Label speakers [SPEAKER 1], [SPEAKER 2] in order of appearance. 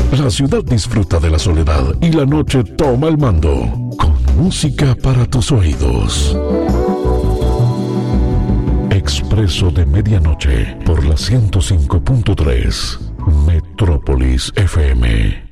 [SPEAKER 1] La ciudad disfruta de la soledad y la noche toma el mando, con música para tus oídos. Expreso de Medianoche por la 105.3 Metrópolis FM.